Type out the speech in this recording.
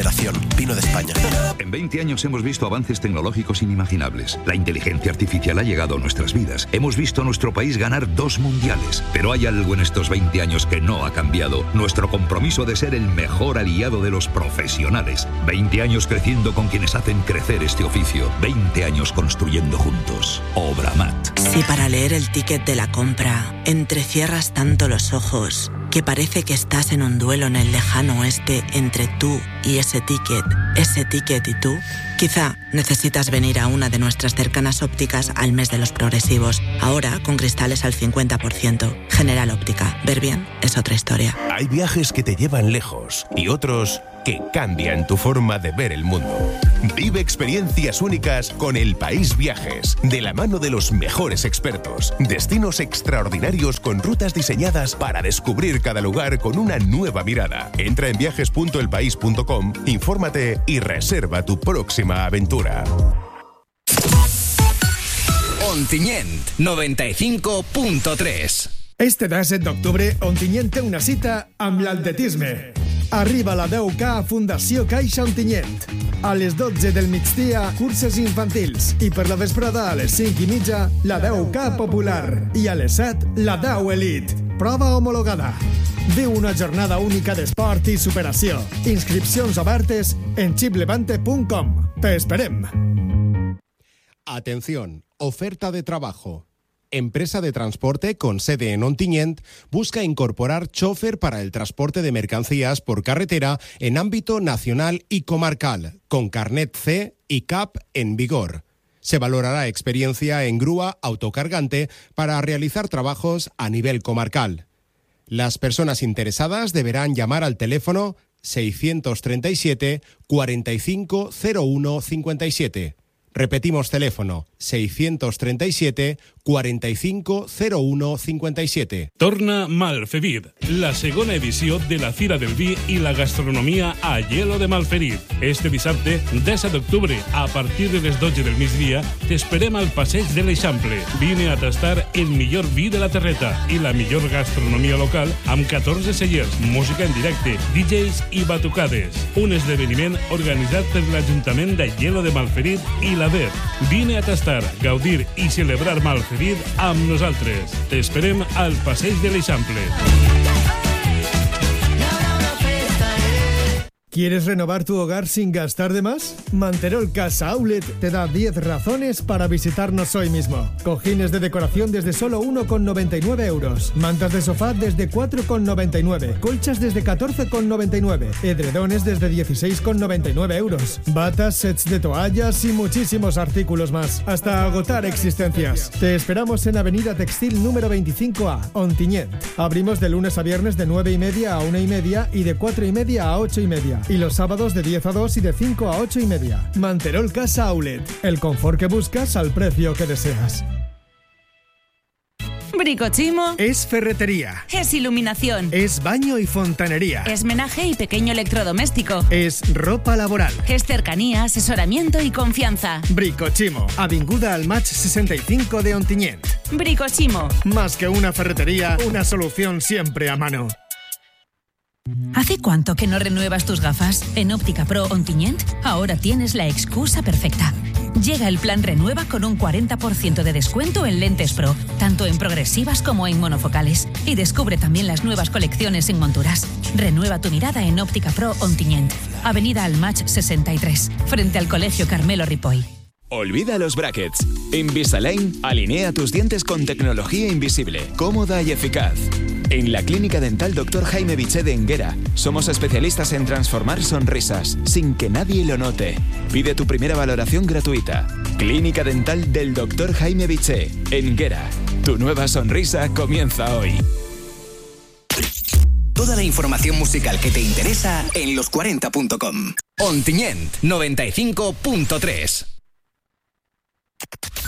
Vino de España. En 20 años hemos visto avances tecnológicos inimaginables. La inteligencia artificial ha llegado a nuestras vidas. Hemos visto a nuestro país ganar 2 mundiales. Pero hay algo en estos 20 años que no ha cambiado. Nuestro compromiso de ser el mejor aliado de los profesionales. 20 años creciendo con quienes hacen crecer este oficio. 20 años construyendo juntos. Obramat. Si para leer el ticket de la compra entrecierras tanto los ojos que parece que estás en un duelo en el lejano oeste entre tú y ese ticket y tú, quizá necesitas venir a una de nuestras cercanas ópticas al mes de los progresivos. Ahora con cristales al 50%. General Óptica. Ver bien es otra historia. Hay viajes que te llevan lejos y otros que cambian tu forma de ver el mundo. Vive experiencias únicas con El País Viajes, de la mano de los mejores expertos. Destinos extraordinarios con rutas diseñadas para descubrir cada lugar con una nueva mirada. Entra en viajes.elpaís.com, infórmate y reserva tu próxima aventura. Ontinyent 95.3. Este 17 d'octubre, Ontinyent té una cita amb l'atletisme. Arriba la 10K a Fundació Caixa Ontinyent. A les 12 del migdia, curses infantils. I per la vesprada, a les 5:30, la 10K popular. I a les 7, la 10 Elite. Prova homologada. Viu una jornada única d'esport i superació. Inscripcions obertes en chiplevante.com. Te esperem. Atención, oferta de trabajo. Empresa de transporte con sede en Ontinyent busca incorporar chofer para el transporte de mercancías por carretera en ámbito nacional y comarcal, con carnet C y CAP en vigor. Se valorará experiencia en grúa autocargante para realizar trabajos a nivel comarcal. Las personas interesadas deberán llamar al teléfono 637 45 01 57. Repetimos teléfono 637 45 01 57. Torna Malferit, la segona edició de la Fira del Vi i la Gastronomia a Hielo de Malferit. Este dissabte, 17 d'octubre, a partir de les 12 del migdia, t'esperem al Passeig de l'Eixample. Vine a tastar el millor vi de la terreta i la millor gastronomia local amb 14 cellers, música en directe, DJs i batucades. Un esdeveniment organitzat per l'Ajuntament de Hielo de Malferit i la DER. Vine a tastar, gaudir i celebrar Malferit amb nosaltres. T'esperem al Passeig de l'Eixample. ¿Quieres renovar tu hogar sin gastar de más? Manterol Casa Outlet te da 10 razones para visitarnos hoy mismo. Cojines de decoración desde solo 1,99 euros. Mantas de sofá desde 4,99. Colchas desde 14,99. Edredones desde 16,99 euros. Batas, sets de toallas y muchísimos artículos más. Hasta agotar existencias. Te esperamos en Avenida Textil número 25A, Ontinyent. Abrimos de lunes a viernes de 9:30 a 1:30 y de 4:30 a 8:30. Y los sábados de 10 a 2 y de 5 a 8:30. Manterol Casa Outlet. El confort que buscas al precio que deseas. Bricochimo. Es ferretería. Es iluminación. Es baño y fontanería. Es menaje y pequeño electrodoméstico. Es ropa laboral. Es cercanía, asesoramiento y confianza. Bricochimo. Avinguda al Match 65 de Ontinyent. Bricochimo. Más que una ferretería, una solución siempre a mano. ¿Hace cuánto que no renuevas tus gafas? En Óptica Pro Ontinyent ahora tienes la excusa perfecta. Llega el plan Renueva con un 40% de descuento en lentes Pro, tanto en progresivas como en monofocales. Y descubre también las nuevas colecciones en monturas. Renueva tu mirada en Óptica Pro Ontinyent. Avenida Almach 63, frente al Colegio Carmelo Ripoll. Olvida los brackets. Invisalign alinea tus dientes con tecnología invisible, cómoda y eficaz. En la Clínica Dental Dr. Jaime Biché de Enguera somos especialistas en transformar sonrisas sin que nadie lo note. Pide tu primera valoración gratuita. Clínica Dental del Dr. Jaime Biché, Enguera. Tu nueva sonrisa comienza hoy. Toda la información musical que te interesa en los40.com. Ontinyent 95.3.